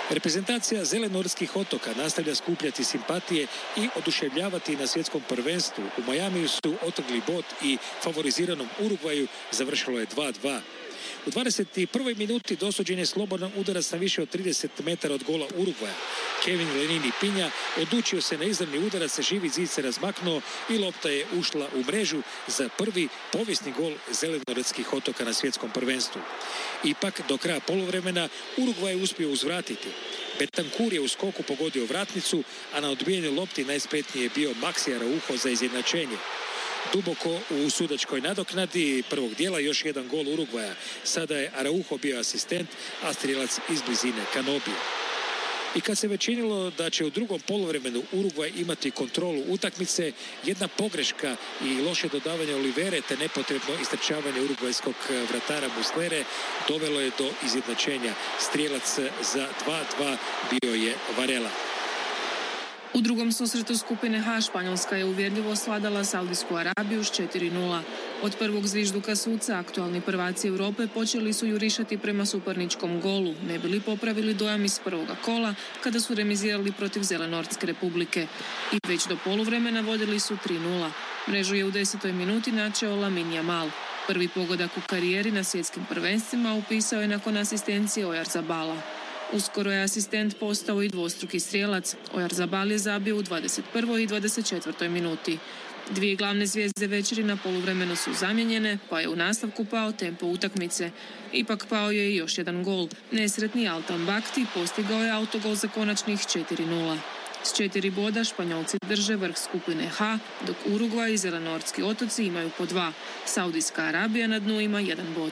Reprezentacija Zelenortskih otoka nastavlja skupljati simpatije i oduševljavati na svjetskom prvenstvu. U Majamiju su otrgli bod i favoriziranom Urugvaju završilo je 2:2. U 21. minuti dosuđen je slobodan udarac na više od 30 metara od gola Urugvaja. Kevin Lenini Pinja odlučio se na izravni udarac, živi zid se razmaknuo i lopta je ušla u mrežu za prvi povijesni gol Zelenortskih otoka na svjetskom prvenstvu. Ipak, do kraja poluvremena Urugvaj je uspio uzvratiti. Betancourt je u skoku pogodio vratnicu, a na odbijenju lopti najspretniji je bio Maxi Araujo za izjednačenje. Duboko u sudačkoj nadoknadi prvog dijela još jedan gol Urugvaja. Sada je Araujo bio asistent, a strijelac iz blizine Canobio. I kad se već činilo da će u drugom poluvremenu Urugvaj imati kontrolu utakmice, jedna pogreška i loše dodavanje Olivere te nepotrebno istrčavanje urugvajskog vratara Muslere dovelo je do izjednačenja. Strijelac za 2:2 bio je Varela. U drugom susretu skupine H Španjolska je uvjerljivo svladala Saudijsku Arabiju s 4:0. Od prvog zvižduka suca aktualni prvaci Europe počeli su jurišati prema suparničkom golu, ne bili popravili dojam iz prvoga kola kada su remizirali protiv Zelenortske republike. I već do poluvremena vodili su 3:0. Mrežu je u 10. minuti načeo Lamine Yamal. Prvi pogodak u karijeri na svjetskim prvenstvima upisao je nakon asistencije Oyarzabala. Uskoro je asistent postao i dvostruki strijelac. Oyarzabal je zabio u 21. i 24. minuti. Dvije glavne zvijezde večeri na poluvremenu su zamijenjene, pa je u nastavku pao tempo utakmice. Ipak pao je i još jedan gol. Nesretni Altan Bakti postigao je autogol za konačnih 4:0. S 4 boda Španjolci drže vrh skupine H, dok Urugvaj i Zelenortski otoci imaju po 2. Saudijska Arabija na dnu ima 1 bod.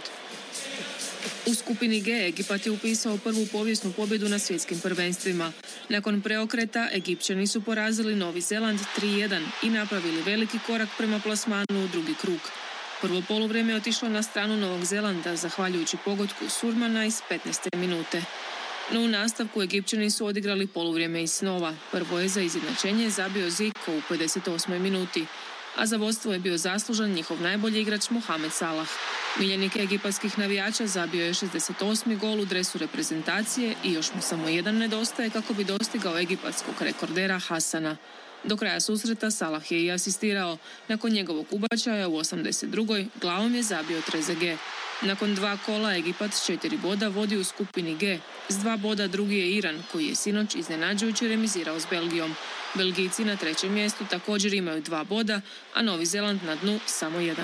U skupini G Egipat je upisao prvu povijesnu pobjedu na svjetskim prvenstvima. Nakon preokreta Egipćani su porazili Novi Zeland 3:1 i napravili veliki korak prema plasmanu u drugi krug. Prvo poluvrijeme je otišlo na stranu Novog Zelanda zahvaljujući pogodku Surmana iz 15. minute. No u nastavku Egipćani su odigrali poluvrijeme iz snova. Prvo je za izjednačenje zabio Zico u 58. minuti, a za vodstvo je bio zaslužan njihov najbolji igrač Mohamed Salah. Miljenik egipatskih navijača zabio je 68. gol u dresu reprezentacije i još mu samo jedan nedostaje kako bi dostigao egipatskog rekordera Hasana. Do kraja susreta Salah je i asistirao. Nakon njegovog ubačaja u 82. glavom je zabio Trezeguet. Nakon 2 kola Egipat s 4 boda vodi u skupini G. S 2 boda drugi je Iran, koji je sinoć iznenađujuće remizirao s Belgijom. Belgijci na 3. mjestu također imaju 2 boda, a Novi Zeland na dnu samo 1.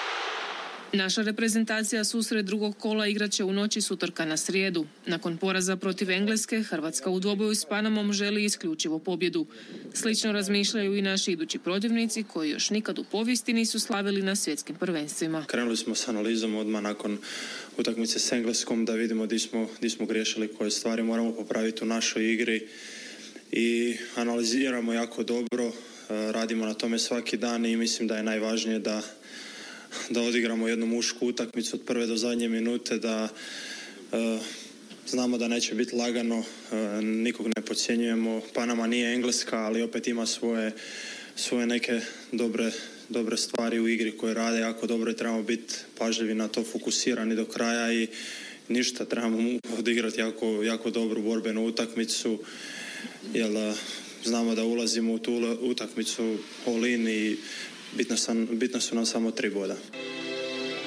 Naša reprezentacija susret drugog kola igraće u noći s utorka na srijedu. Nakon poraza protiv Engleske, Hrvatska u dvoboju s Panamom želi isključivo pobjedu. Slično razmišljaju i naši idući protivnici koji još nikad u povijesti nisu slavili na svjetskim prvenstvima. Krenuli smo s analizom odmah nakon utakmice s Engleskom da vidimo di smo griješili, koje stvari moramo popraviti u našoj igri i analiziramo jako dobro, radimo na tome svaki dan i mislim da je najvažnije da odigramo jednu mušku utakmicu od prve do zadnje minute, da znamo da neće biti lagano, nikog ne podcjenjujemo. Panama nije Engleska, ali opet ima svoje neke dobre stvari u igri koje rade jako dobro i trebamo biti pažljivi na to, fokusirani do kraja i ništa, trebamo odigrati jako dobru borbenu utakmicu, jer znamo da ulazimo u tu utakmicu all in i bitno su nam samo 3 boda.